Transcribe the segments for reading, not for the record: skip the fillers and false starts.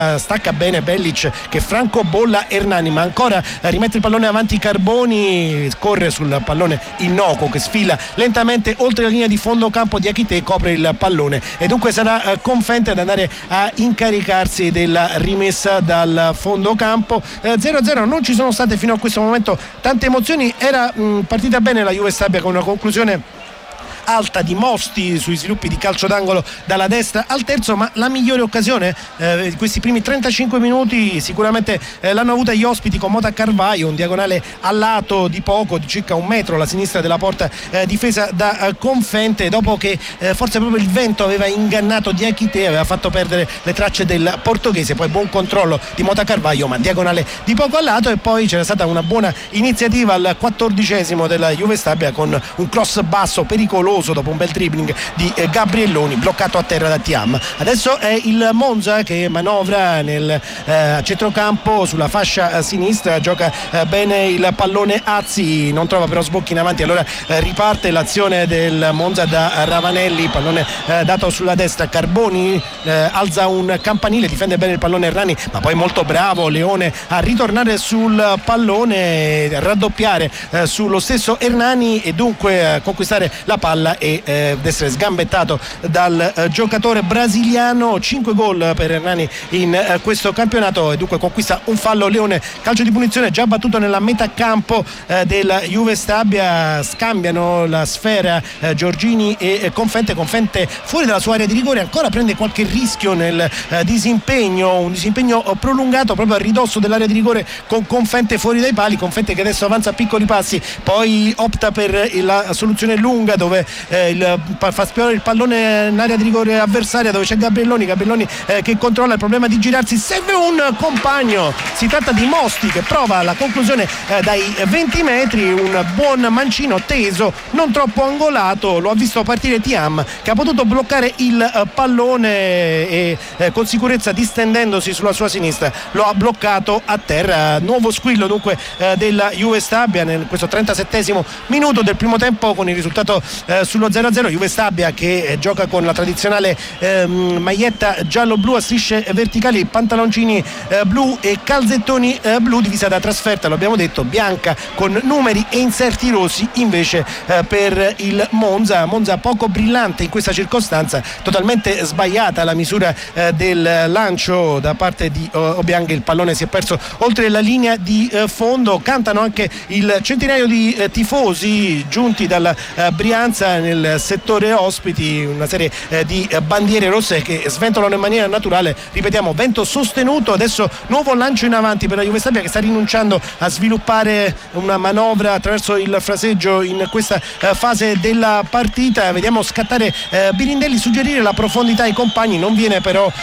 stacca bene Bellic che francobolla Hernani, ma ancora rimette il pallone avanti Carboni, corre sul pallone Innoco che sfila lentamente oltre la linea di fondo campo. Diakité copre il pallone e dunque sarà Confente ad andare a incaricarsi della rimessa dal fondo campo. 0-0, non ci sono state fino a questo momento tante emozioni, era partita bene la Juve Stabia con una conclusione alta di Mosti sui sviluppi di calcio d'angolo dalla destra al terzo, ma la migliore occasione di questi primi 35 minuti sicuramente l'hanno avuta gli ospiti con Mota Carvaio, un diagonale a lato di poco, di circa un metro alla sinistra della porta difesa da Confente, dopo che forse proprio il vento aveva ingannato Diakité, aveva fatto perdere le tracce del portoghese. Poi buon controllo di Mota Carvaio, ma diagonale di poco a lato, e poi c'era stata una buona iniziativa al 14° della Juve Stabia con un cross basso pericoloso dopo un bel dribbling di Gabrielloni, bloccato a terra da Thiam. Adesso è il Monza che manovra nel centrocampo sulla fascia sinistra, gioca bene il pallone Azzi, non trova però sbocchi in avanti, allora riparte l'azione del Monza da Ravanelli, pallone dato sulla destra, Carboni alza un campanile, difende bene il pallone Hernani, ma poi molto bravo Leone a ritornare sul pallone, raddoppiare sullo stesso Hernani e dunque conquistare la palla e essere sgambettato dal giocatore brasiliano. 5 gol per Hernani in questo campionato e dunque conquista un fallo Leone. Calcio di punizione già battuto nella metà campo della Juve Stabia, scambiano la sfera Giorgini e Confente fuori dalla sua area di rigore, ancora prende qualche rischio nel disimpegno, un disimpegno prolungato proprio a ridosso dell'area di rigore con Confente fuori dai pali. Confente che adesso avanza a piccoli passi, poi opta per la soluzione lunga dove fa spiorare il pallone in area di rigore avversaria, dove c'è Gabrielloni che controlla il problema di girarsi, serve un compagno, si tratta di Mosti che prova la conclusione dai 20 metri, un buon mancino teso, non troppo angolato, lo ha visto partire Thiam che ha potuto bloccare il pallone e con sicurezza distendendosi sulla sua sinistra lo ha bloccato a terra. Nuovo squillo dunque della Juve Stabia in questo 37° minuto del primo tempo, con il risultato sullo 0-0. Juve Stabia che gioca con la tradizionale maglietta giallo-blu a strisce verticali, pantaloncini blu e calzettoni blu, divisa da trasferta, lo abbiamo detto, bianca con numeri e inserti rossi invece per il Monza poco brillante in questa circostanza, totalmente sbagliata la misura del lancio da parte di Obiang, il pallone si è perso oltre la linea di fondo. Cantano anche il centinaio di tifosi giunti dalla Brianza nel settore ospiti, una serie di bandiere rosse che sventolano in maniera naturale, ripetiamo, vento sostenuto. Adesso nuovo lancio in avanti per la Juve Stabia che sta rinunciando a sviluppare una manovra attraverso il fraseggio in questa fase della partita. Vediamo scattare Birindelli, suggerire la profondità ai compagni, non viene però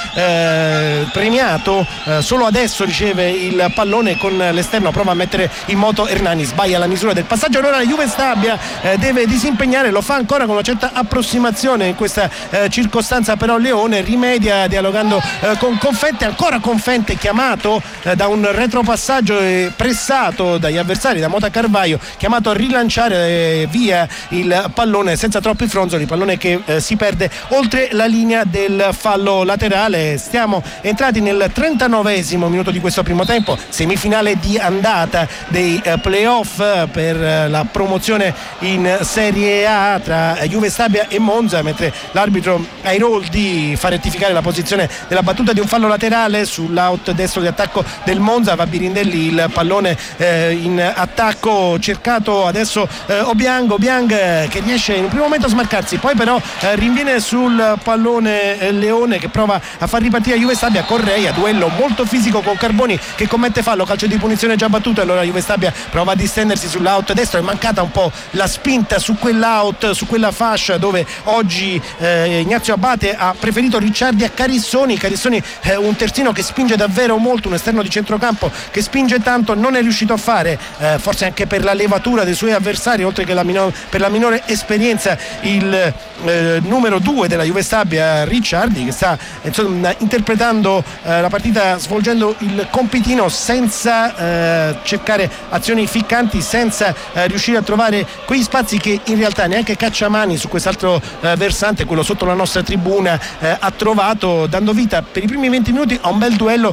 premiato, solo adesso riceve il pallone con l'esterno, prova a mettere in moto Hernani, sbaglia la misura del passaggio, allora la Juve Stabia deve disimpegnare, lo fa ancora con una certa approssimazione in questa circostanza, però Leone rimedia dialogando con Confente, ancora Confente chiamato da un retropassaggio e pressato dagli avversari, da Mota Carvaio, chiamato a rilanciare via il pallone senza troppi fronzoli, pallone che si perde oltre la linea del fallo laterale. Stiamo entrati nel 39° minuto di questo primo tempo, semifinale di andata dei playoff per la promozione in Serie A tra Juve Stabia e Monza, mentre l'arbitro Airoldi fa rettificare la posizione della battuta di un fallo laterale sull'out destro di attacco del Monza. Va Birindelli, il pallone in attacco, cercato adesso Obiang che riesce in un primo momento a smarcarsi, poi però rinviene sul pallone Leone che prova a far ripartire Juve Stabia. Correia, duello molto fisico con Carboni che commette fallo, calcio di punizione già battuto, allora Juve Stabia prova a distendersi sull'out destro, è mancata un po' la spinta su quell'out, su quella fascia dove oggi Ignazio Abate ha preferito Ricciardi a Carissoni. Un terzino che spinge davvero molto, un esterno di centrocampo che spinge tanto, non è riuscito a fare, forse anche per la levatura dei suoi avversari, oltre che per la minore esperienza, il numero 2 della Juve Stabia Ricciardi, che sta interpretando la partita, svolgendo il compitino senza cercare azioni ficcanti, senza riuscire a trovare quegli spazi che in realtà neanche Cacciamani su quest'altro versante, quello sotto la nostra tribuna, ha trovato, dando vita per i primi 20 minuti a un bel duello